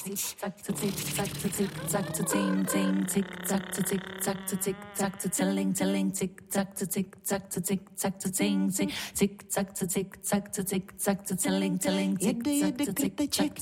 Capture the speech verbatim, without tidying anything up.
zack to tick, zack to tick, zack to ting ting, tick zack to tick, zack to tick, zack to telling telling, tick zack to tick, zack to tick, zack to ting tick, tick zack to tick, zack to tick, zack to telling telling, tick zack to tick, zack